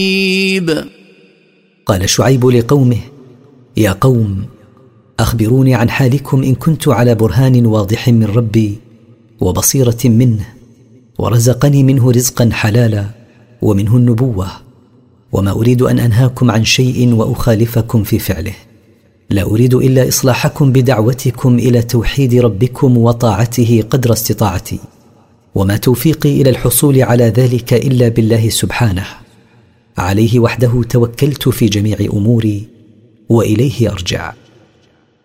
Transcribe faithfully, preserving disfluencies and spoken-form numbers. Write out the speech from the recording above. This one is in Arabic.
قال شعيب لقومه: يا قوم، أخبروني عن حالكم إن كنت على برهان واضح من ربي وبصيرة منه، ورزقني منه رزقا حلالا ومنه النبوة، وما أريد أن أنهاكم عن شيء وأخالفكم في فعله، لا أريد إلا إصلاحكم بدعوتكم إلى توحيد ربكم وطاعته قدر استطاعتي، وما توفيقي إلى الحصول على ذلك إلا بالله سبحانه، عليه وحده توكلت في جميع أموري وإليه أرجع.